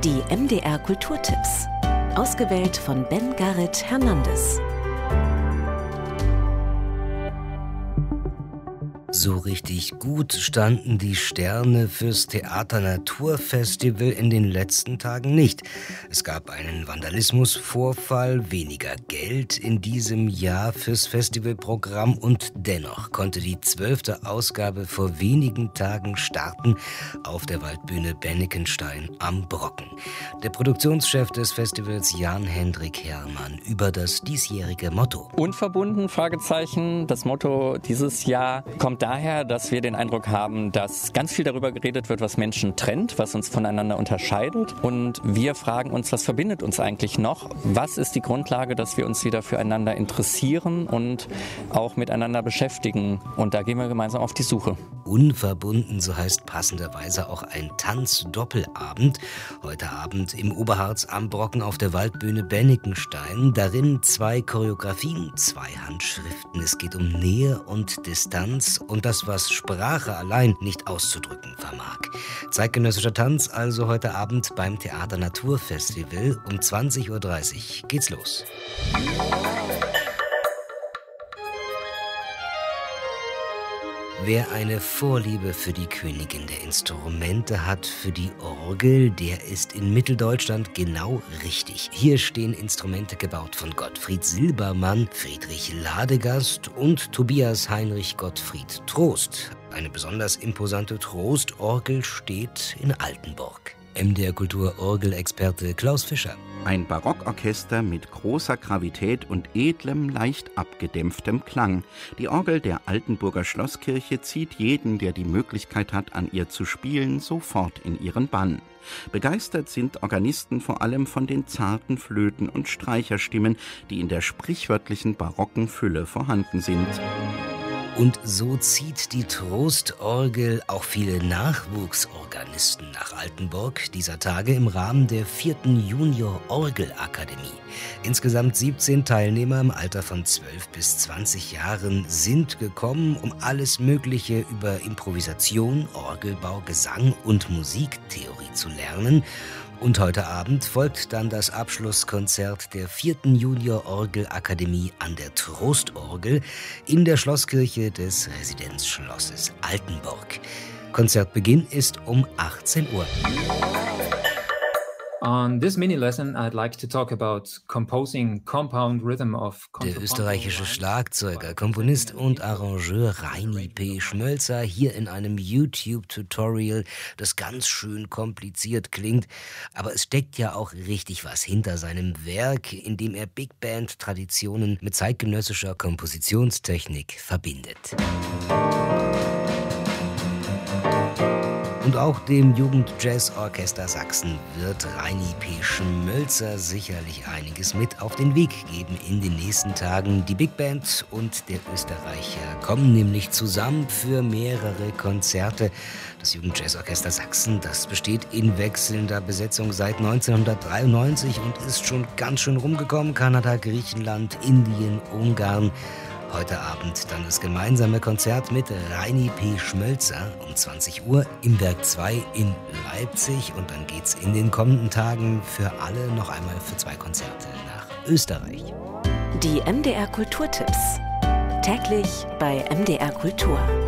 Die MDR Kulturtipps. Ausgewählt von Ben Garrett Hernandez. So richtig gut standen die Sterne fürs Theater-Natur-Festival in den letzten Tagen nicht. Es gab einen Vandalismusvorfall, weniger Geld in diesem Jahr fürs Festivalprogramm und dennoch konnte die 12. Ausgabe vor wenigen Tagen starten auf der Waldbühne Bennekenstein am Brocken. Der Produktionschef des Festivals Jan-Hendrik Herrmann über das diesjährige Motto. Unverbunden? Fragezeichen. Das Motto dieses Jahr kommt daher, dass wir den Eindruck haben, dass ganz viel darüber geredet wird, was Menschen trennt, was uns voneinander unterscheidet. Und wir fragen uns, was verbindet uns eigentlich noch? Was ist die Grundlage, dass wir uns wieder füreinander interessieren und auch miteinander beschäftigen? Und da gehen wir gemeinsam auf die Suche. Unverbunden, so heißt passenderweise auch ein Tanzdoppelabend. Heute Abend im Oberharz am Brocken auf der Waldbühne Bennekenstein. Darin 2 Choreografien, 2 Handschriften. Es geht um Nähe und Distanz und das, was Sprache allein nicht auszudrücken vermag. Zeitgenössischer Tanz also heute Abend beim Theater-Natur-Festival. Um 20:30 Uhr geht's los. Wer eine Vorliebe für die Königin der Instrumente hat, für die Orgel, der ist in Mitteldeutschland genau richtig. Hier stehen Instrumente gebaut von Gottfried Silbermann, Friedrich Ladegast und Tobias Heinrich Gottfried Trost. Eine besonders imposante Trostorgel steht in Altenburg. MDR Kultur Orgelexperte Klaus Fischer. Ein Barockorchester mit großer Gravität und edlem, leicht abgedämpftem Klang. Die Orgel der Altenburger Schlosskirche zieht jeden, der die Möglichkeit hat, an ihr zu spielen, sofort in ihren Bann. Begeistert sind Organisten vor allem von den zarten Flöten- und Streicherstimmen, die in der sprichwörtlichen barocken Fülle vorhanden sind. Und so zieht die Trostorgel auch viele Nachwuchsorganisten nach Altenburg dieser Tage im Rahmen der 4. Junior-Orgelakademie. Insgesamt 17 Teilnehmer im Alter von 12 bis 20 Jahren sind gekommen, um alles Mögliche über Improvisation, Orgelbau, Gesang und Musiktheorie zu lernen. Und heute Abend folgt dann das Abschlusskonzert der 4. Junior-Orgelakademie an der Trostorgel in der Schlosskirche des Residenzschlosses Altenburg. Konzertbeginn ist um 18 Uhr. On this mini-lesson, I'd like to talk about composing compound rhythm of Der österreichische Schlagzeuger, Komponist und Arrangeur Reini P. Schmölzer hier in einem YouTube-Tutorial, das ganz schön kompliziert klingt. Aber es steckt ja auch richtig was hinter seinem Werk, in dem er Big Band-Traditionen mit zeitgenössischer Kompositionstechnik verbindet. Und auch dem Jugendjazzorchester Sachsen wird Reini P. Schmölzer sicherlich einiges mit auf den Weg geben in den nächsten Tagen. Die Big Band und der Österreicher kommen nämlich zusammen für mehrere Konzerte. Das Jugendjazzorchester Sachsen, das besteht in wechselnder Besetzung seit 1993 und ist schon ganz schön rumgekommen. Kanada, Griechenland, Indien, Ungarn. Heute Abend dann das gemeinsame Konzert mit Reini P. Schmölzer um 20 Uhr im Werk 2 in Leipzig. Und dann geht's in den kommenden Tagen für alle noch einmal für 2 Konzerte nach Österreich. Die MDR Kulturtipps. Täglich bei MDR Kultur.